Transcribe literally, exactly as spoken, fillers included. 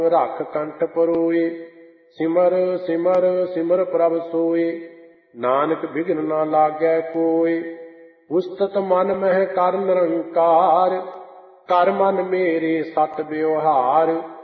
ਰਖ ਕੰਠ ਪਰੋਏ। ਸਿਮਰ ਸਿਮਰ ਸਿਮਰ ਪ੍ਰਭ ਸੋਏ, ਨਾਨਕ ਬਿਘਨ ਨਾ ਲਾਗੈ ਕੋਇ। ਉਸਤਤ ਮਨ ਮਹਿ ਕਰ ਨਿਰੰਕਾਰ, ਕਰ ਮਨ ਮੇਰੇ ਸਤ ਵਿਵਹਾਰ।